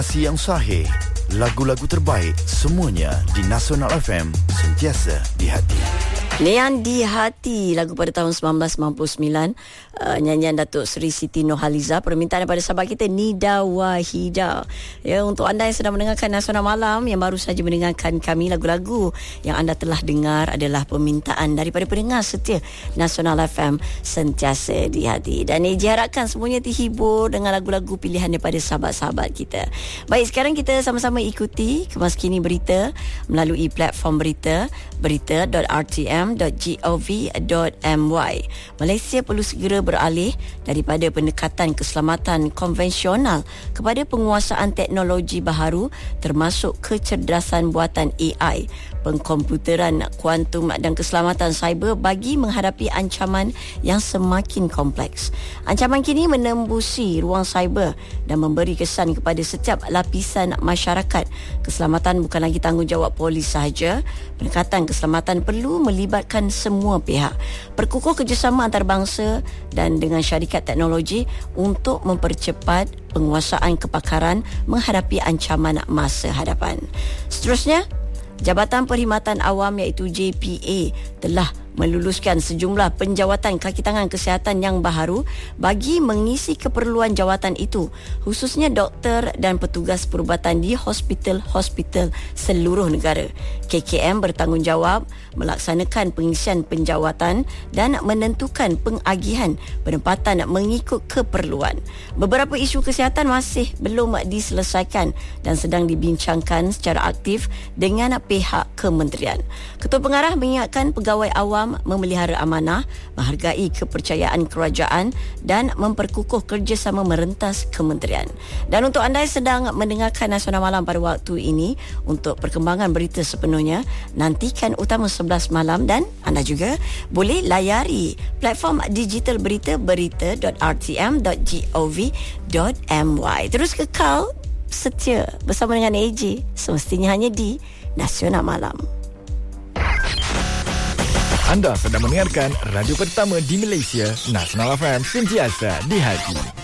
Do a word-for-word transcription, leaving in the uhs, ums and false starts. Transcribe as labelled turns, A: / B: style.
A: Yang sahih, lagu-lagu terbaik semuanya di Nasional F M, sentiasa di hati.
B: Lian di Hati, lagu pada tahun sembilan belas sembilan puluh sembilan, uh, nyanyian Datuk Seri Siti Nurhaliza, permintaan daripada sahabat kita Nida Wahida. Ya, untuk anda yang sedang mendengarkan Nasional Malam, yang baru saja mendengarkan kami, lagu-lagu yang anda telah dengar adalah permintaan daripada pendengar setia Nasional F M, sentiasa di hati. Dan eh, diharapkan semuanya terhibur dengan lagu-lagu pilihan daripada sahabat-sahabat kita. Baik, sekarang kita sama-sama ikuti kemaskini berita melalui platform berita berita dot r t m dot gov dot my. Malaysia perlu segera beralih daripada pendekatan keselamatan konvensional kepada penguasaan teknologi baharu termasuk kecerdasan buatan A I, pengkomputeran kuantum dan keselamatan cyber bagi menghadapi ancaman yang semakin kompleks. Ancaman kini menembusi ruang cyber dan memberi kesan kepada setiap lapisan masyarakat. Keselamatan bukan lagi tanggungjawab polis sahaja. Pendekatan keselamatan perlu melibatkan semua pihak. Perkukuh kerjasama antarabangsa dan dengan syarikat teknologi untuk mempercepat penguasaan kepakaran menghadapi ancaman masa hadapan. Seterusnya, Jabatan Perkhidmatan Awam iaitu J P A telah meluluskan sejumlah penjawatan kaki tangan kesihatan yang baharu bagi mengisi keperluan jawatan itu, khususnya doktor dan petugas perubatan di hospital-hospital seluruh negara. K K M bertanggungjawab melaksanakan pengisian penjawatan dan menentukan pengagihan penempatan mengikut keperluan. Beberapa isu kesihatan masih belum diselesaikan dan sedang dibincangkan secara aktif dengan pihak kementerian. Ketua Pengarah mengingatkan pegawai awam memelihara amanah, menghargai kepercayaan kerajaan dan memperkukuh kerjasama merentas kementerian. Dan untuk anda yang sedang mendengarkan Nasional Malam pada waktu ini, untuk perkembangan berita sepenuhnya, nantikan Utama sebelas malam dan anda juga boleh layari platform digital berita berita dot r t m dot gov dot my. Terus kekal setia bersama dengan A J, semestinya hanya di Nasional Malam.
C: Anda sedang mendengarkan radio pertama di Malaysia, Nasional F M, sentiasa di hati.